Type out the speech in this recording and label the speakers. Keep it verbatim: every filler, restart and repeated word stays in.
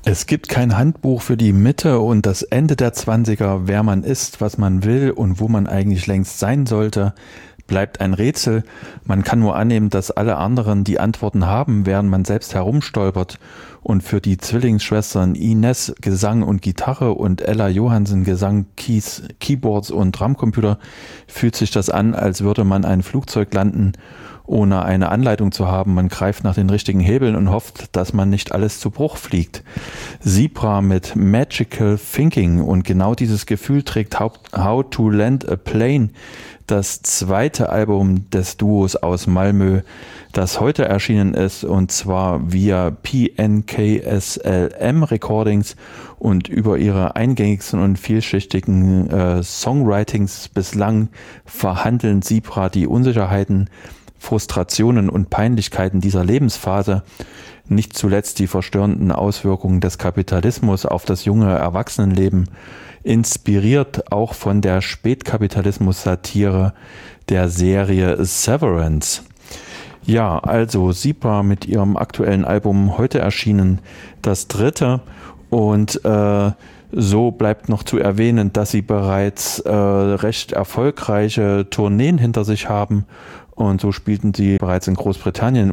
Speaker 1: Es gibt kein Handbuch für die Mitte und das Ende der Zwanziger. Wer man ist, was man will und wo man eigentlich längst sein sollte, bleibt ein Rätsel. Man kann nur annehmen, dass alle anderen die Antworten haben, während man selbst herumstolpert. Und für die Zwillingsschwestern Ines Gesang und Gitarre und Ella Johansen Gesang, Keys, Keyboards und Drumcomputer fühlt sich das an, als würde man ein Flugzeug landen, ohne eine Anleitung zu haben. Man greift nach den richtigen Hebeln und hofft, dass man nicht alles zu Bruch fliegt. Sipra mit Magical Thinking, und genau dieses Gefühl trägt How to Land a Plane, das zweite Album des Duos aus Malmö, das heute erschienen ist, und zwar via P N K S L M Recordings, und über ihre eingängigsten und vielschichtigen äh, Songwritings bislang verhandeln Sipra die Unsicherheiten, Frustrationen und Peinlichkeiten dieser Lebensphase, nicht zuletzt die verstörenden Auswirkungen des Kapitalismus auf das junge Erwachsenenleben, inspiriert auch von der Spätkapitalismus-Satire der Serie Severance. Ja, also Sipra mit ihrem aktuellen Album heute erschienen, das dritte, und äh, so bleibt noch zu erwähnen, dass sie bereits äh, recht erfolgreiche Tourneen hinter sich haben, und so spielten sie bereits in Großbritannien,